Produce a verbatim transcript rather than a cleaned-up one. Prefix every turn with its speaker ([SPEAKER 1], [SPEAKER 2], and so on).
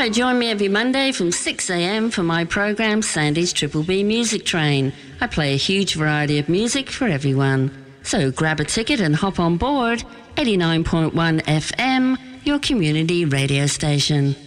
[SPEAKER 1] Also, join me every Monday from six a m for my program, Sandy's Triple B Music Train. I play a huge variety of music for everyone. So grab a ticket and hop on board. eighty-nine point one F M, your community radio station.